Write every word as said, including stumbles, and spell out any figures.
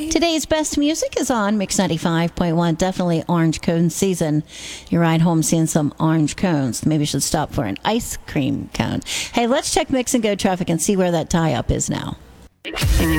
Today's best music is on Mix ninety-five point one. Definitely orange cone season. You ride home seeing some orange cones. Maybe you should stop for an ice cream cone. Hey, let's check Mix and Go traffic and see where that tie-up is now.